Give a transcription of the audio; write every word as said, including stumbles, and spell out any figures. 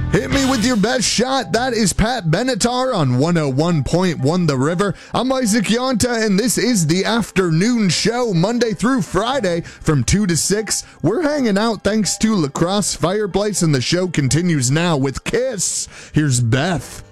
Hit me with your best shot. That is Pat Benatar on one oh one point one The River. I'm Isaac Yonta, and this is the afternoon show, Monday through Friday from two to six. We're hanging out thanks to La Crosse Fireplace, and the show continues now with Kiss. Here's Beth.